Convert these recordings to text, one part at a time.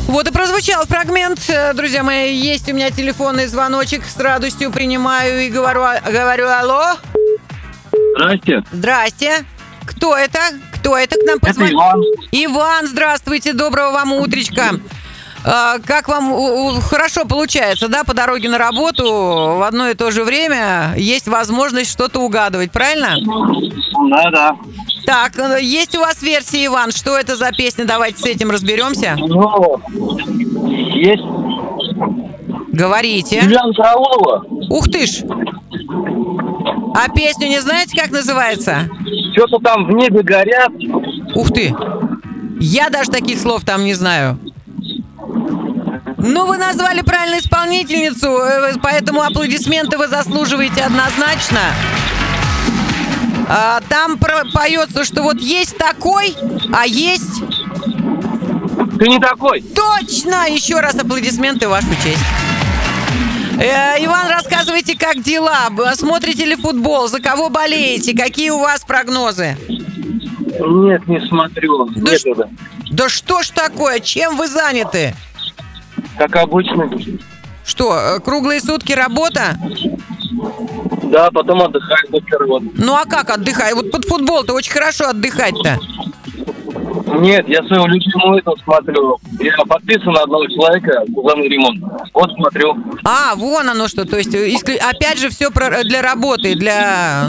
Вот и прозвучал фрагмент. Друзья мои, есть у меня телефонный звоночек. С радостью принимаю и говорю алло. Здрасте. Здрасте. Кто это? Кто это к нам позвонил? Это Иван. Иван, здравствуйте, доброго вам утречка. Как вам хорошо получается, да, по дороге на работу в одно и то же время есть возможность что-то угадывать, правильно? Да. Так, есть у вас версия, Иван, что это за песня? Давайте с этим разберемся. Ну, есть Говорите. Юлиана Караулова. Ух ты ж! А песню не знаете, как называется? Что-то там в небе горят. Ух ты! Я даже таких слов там не знаю. Ну, вы назвали правильную исполнительницу, поэтому аплодисменты вы заслуживаете однозначно. Там поется, что вот есть такой, а есть... Ты не такой. Точно! Еще раз аплодисменты в вашу честь. Иван, рассказывайте, как дела? Смотрите ли футбол? За кого болеете? Какие у вас прогнозы? Нет, не смотрю. Да что ж такое? Чем вы заняты? Как обычно. Что, круглые сутки работа? Да, потом отдыхаю после работы. Ну а как отдыхать? Вот под футбол-то очень хорошо отдыхать-то. Нет, я своего любимого этого смотрю. Я подписан на одного человека, главный ремонт. Вот смотрю. Вон оно что. То есть, опять же, все для работы, для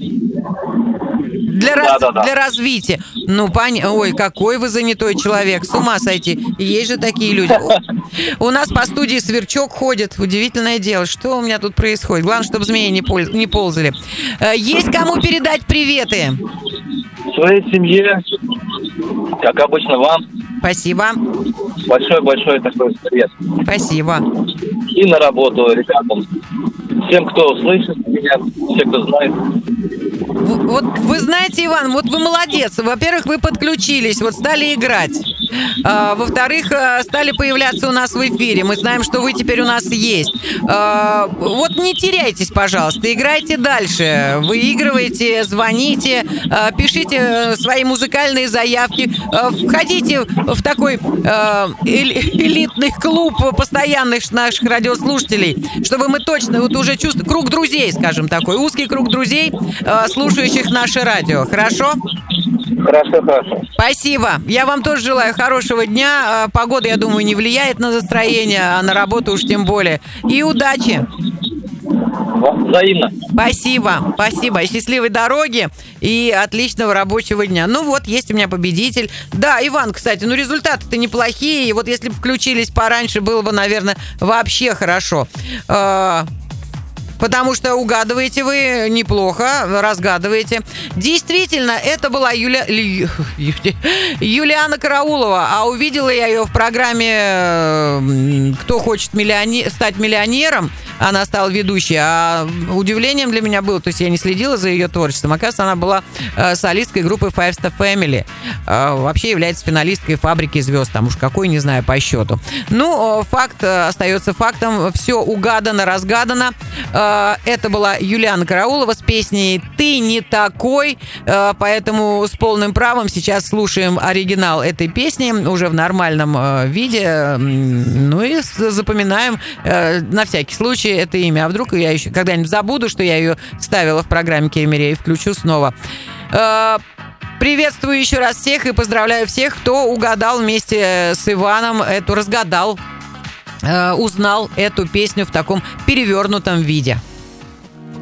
развития. Ну, ой, какой вы занятой человек. С ума сойти. Есть же такие люди. У нас по студии сверчок ходит. Удивительное дело. Что у меня тут происходит? Главное, чтобы змеи не ползали. Есть кому передать приветы? Своей семье, как обычно, вам. Спасибо. Большой такой привет. Спасибо. И на работу ребятам. Всем, кто слышит меня, всем, кто знает. Вот вы знаете, Иван, вот вы молодец. Во-первых, вы подключились, вот стали играть. Во-вторых, стали появляться у нас в эфире. Мы знаем, что вы теперь у нас есть. Вот не теряйтесь, пожалуйста, играйте дальше. Выигрывайте, звоните, пишите свои музыкальные заявки. Входите в такой элитный клуб постоянных наших радиослушателей, чтобы мы точно вот уже чувствовали круг друзей, скажем, такой узкий круг друзей, слушающих наше радио. Хорошо? Хорошо. Спасибо. Я вам тоже желаю хорошего дня. Погода, я думаю, не влияет на настроение, а на работу уж тем более. И удачи. Взаимно. Спасибо. Счастливой дороги и отличного рабочего дня. Ну вот, есть у меня победитель. Да, Иван, кстати, результаты-то неплохие. И вот если бы включились пораньше, было бы, наверное, вообще хорошо. Потому что угадываете вы неплохо, разгадываете. Действительно, это была Юлиана Караулова. А увидела я ее в программе «Кто хочет стать миллионером». Она стала ведущей. А удивлением для меня было, то есть я не следила за ее творчеством. Оказывается, она была солисткой группы Five Star Family. Вообще является финалисткой «Фабрики звезд». Там уж какой, не знаю, по счету. Ну, факт остается фактом. Все угадано, разгадано. Это была Юлиана Караулова с песней «Ты не такой». Поэтому с полным правом сейчас слушаем оригинал этой песни уже в нормальном виде. Ну и запоминаем на всякий случай это имя. А вдруг я еще когда-нибудь забуду, что я ее ставила в программе Кемере, и включу снова. Приветствую еще раз всех и поздравляю всех, кто угадал вместе с Иваном узнал эту песню в таком перевернутом виде.